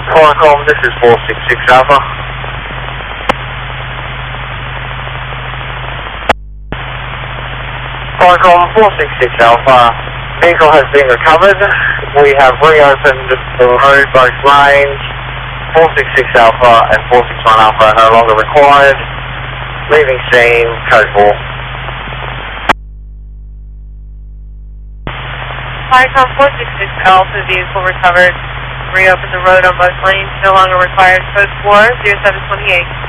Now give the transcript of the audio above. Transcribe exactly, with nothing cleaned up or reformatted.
Qualcomm, this is four six six Alpha. Qualcomm, four six six Alpha. Vehicle has been recovered. We have reopened the road, both lanes. four six six Alpha and four six one Alpha are no longer required. Leaving scene, code four. Qualcomm four six six Alpha, vehicle recovered. Reopen the road on both lanes, no longer required. Code four, zero seven two eight.